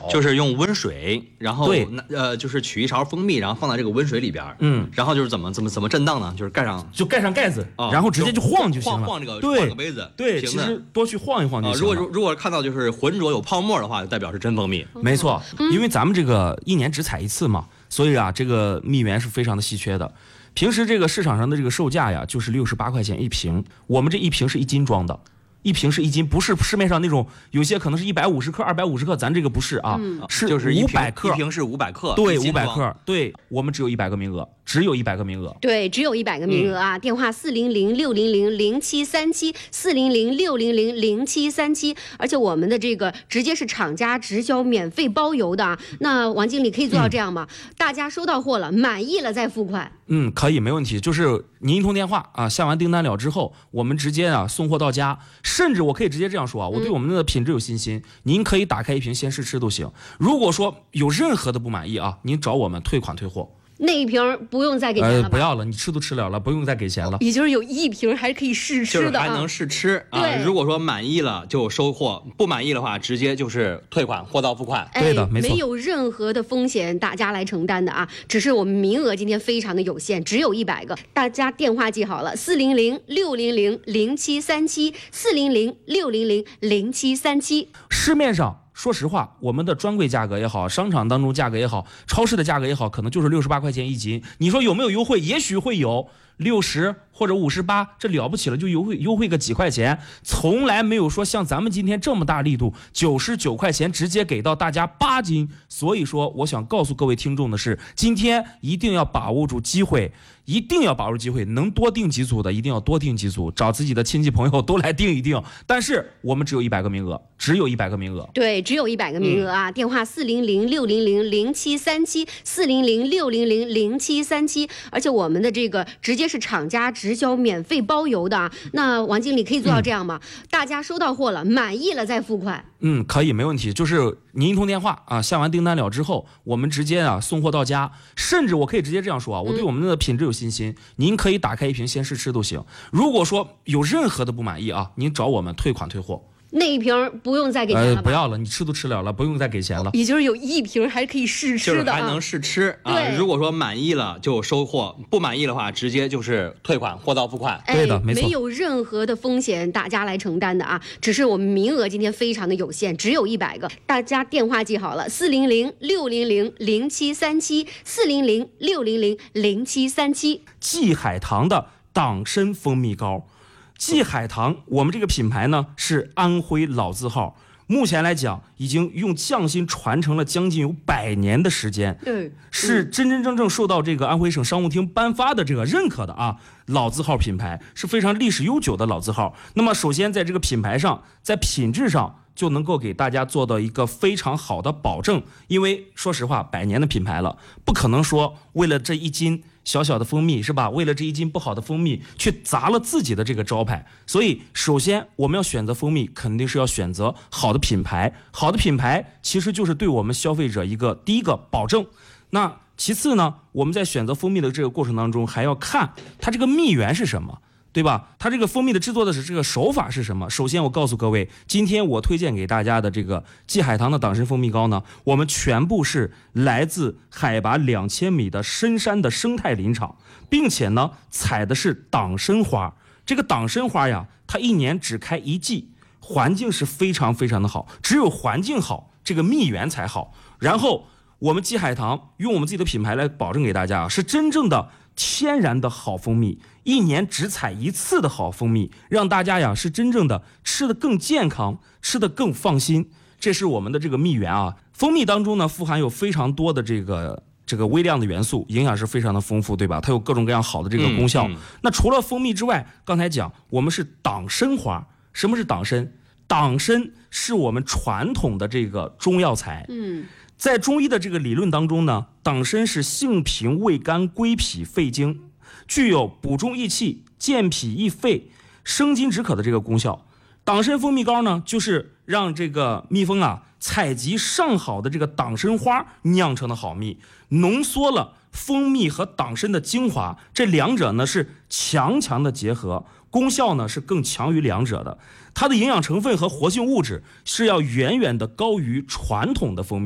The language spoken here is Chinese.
就是用温水，然后对就是取一勺蜂蜜，然后放在这个温水里边，然后就是怎么震荡呢？就是盖上盖子，然后直接就晃就行了， 晃这个杯子， 对，其实多去晃一晃就行了。 如果看到就是浑浊有泡沫的话，就代表是真蜂蜜。 没错，因为咱们这个一年只采一次嘛，所以啊，这个蜜源是非常的稀缺的。平时这个市场上的这个售价呀，就是68块钱一瓶，我们这一瓶是1斤装的。1瓶是1斤，不是市面上那种有些可能是150克、250克，咱这个不是啊，是就是 500克， 一瓶是500克， 对，500克，对，我们只有100个名额，只有100个名额， 对，只有100个名额啊！电话400-600-0737，400-600-0737，而且我们的这个直接是厂家直销，免费包邮的啊。那王经理可以做到这样吗？大家收到货了，满意了再付款。 可以，没问题。就是您一通电话啊，下完订单了之后，我们直接啊送货到家。甚至我可以直接这样说啊，我对我们的品质有信心。您可以打开一瓶先试吃都行。如果说有任何的不满意啊，您找我们退款退货。 那一瓶不用再给钱了吧？ 不要了，你吃都吃了，不用再给钱了。 也就是有一瓶还可以试吃的， 就是还能试吃啊。如果说满意了就收货，不满意的话直接就是退款，货到付款。 对的，没错， 没有任何的风险大家来承担的啊。只是我们名额今天非常的有限，只有100个。大家电话记好了，400-600-0737，400-600-0737。 市面上说实话，我们的专柜价格也好，商场当中价格也好，超市的价格也好，可能就是68块钱一斤。你说有没有优惠？也许会有60或者58，这了不起了，就优惠个几块钱，从来没有说像咱们今天这么大力度，99块钱直接给到大家8斤。所以说，我想告诉各位听众的是，今天一定要把握住机会。一定要把握机会，能多订几组的一定要多订几组，找自己的亲戚朋友都来订一订。但是我们只有100个名额，只有100个名额。 对，只有100个名额啊！电话400-600-0737，400-600-0737。而且我们的这个直接是厂家直销，免费包邮的啊。那王经理可以做到这样吗？大家收到货了，满意了再付款。 可以，没问题。就是您一通电话啊，下完订单了之后，我们直接啊送货到家。甚至我可以直接这样说啊，我对我们的品质有信心。您可以打开一瓶先试吃都行。如果说有任何的不满意啊，您找我们退款退货。 那一瓶不用再给钱了吧？ 不要了，你吃都吃了，不用再给钱了。 也就是有一瓶还可以试吃的， 就是还能试吃啊。如果说满意了就收货，不满意的话直接就是退款，货到付款。 对的，没错， 没有任何的风险大家来承担的啊。只是我们名额今天非常的有限，只有100个。大家电话记好了，400-600-0737，400-600-0737。 季海棠的党参蜂蜜膏。季海棠，我们这个品牌呢是安徽老字号，目前来讲已经用匠心传承了将近有100年的时间，是真正受到这个安徽省商务厅颁发的这个认可的啊，老字号品牌，是非常历史悠久的老字号。那么首先在这个品牌上，在品质上就能够给大家做到一个非常好的保证，因为说实话，100年的品牌了，不可能说为了这1斤小小的蜂蜜是吧？为了这1斤不好的蜂蜜去砸了自己的这个招牌。所以首先我们要选择蜂蜜，肯定是要选择好的品牌。好的品牌其实就是对我们消费者第一个保证。那其次呢，我们在选择蜂蜜的这个过程当中，还要看它这个蜜源是什么，对吧？它这个蜂蜜的制作的这个手法是什么？首先我告诉各位，今天我推荐给大家的这个季海棠的党参蜂蜜膏呢，我们全部是来自海拔2000米的深山的生态林场，并且呢采的是党参花。这个党参花呀，它1年只开1季，环境是非常非常的好，只有环境好，这个蜜源才好。然后我们季海棠用我们自己的品牌来保证给大家，是真正的天然的好蜂蜜，1年只采1次的好蜂蜜，让大家呀是真正的吃得更健康，吃得更放心。这是我们的这个蜜源啊。蜂蜜当中呢富含有非常多的这个微量的元素，营养是非常的丰富，对吧？它有各种各样好的这个功效。那除了蜂蜜之外，刚才讲我们是党参花。什么是党参？党参是我们传统的这个中药材。在中医的这个理论当中呢，党参是性平味甘归脾肺经，具有补中益气、健脾益肺、生津止渴的这个功效。党参蜂蜜膏呢，就是让这个蜜蜂啊采集上好的这个党参花酿成的好蜜，浓缩了蜂蜜和党参的精华，这两者呢是强的结合，功效呢是更强于两者的。它的营养成分和活性物质是要远远的高于传统的蜂蜜。